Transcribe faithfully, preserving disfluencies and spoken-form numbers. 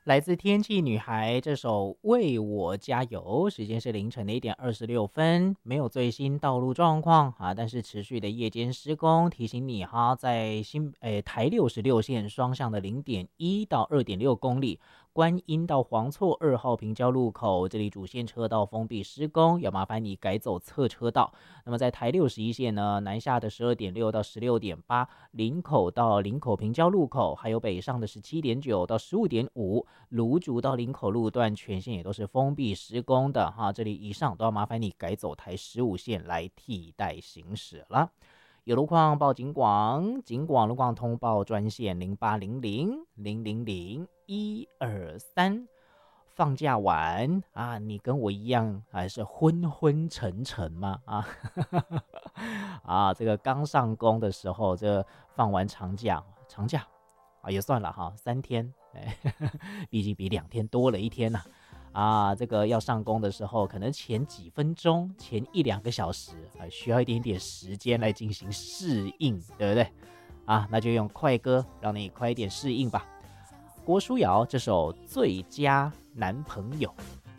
来自天气女孩这首《为我加油》，时间是凌晨的一点二十六分，没有最新道路状况啊，但是持续的夜间施工，提醒你哈，在新诶台六十六线双向的零点一到二点六公里，观音到黄厝二号平交路口，这里主线车道封闭施工，要麻烦你改走侧车道。那么在台六十一线呢，南下的十二点六到十六点八，林口到林口平交路口，还有北上的十七点九到十五点五。芦竹到林口路段全线也都是封闭施工的哈，这里以上都要麻烦你改走台十五线来替代行驶了。有路况报警广，警广路况通报专线零八零零零零零一二三。放假晚啊，你跟我一样还是昏昏沉沉吗？啊，啊，这个刚上工的时候，这放完长假，长假啊也算了哈，三天，哎，毕竟比两天多了一天呐、啊。啊，这个要上工的时候，可能前几分钟、前一两个小时啊，需要一点点时间来进行适应，对不对？啊，那就用快歌让你快一点适应吧。郭书瑶这首《最佳男朋友》。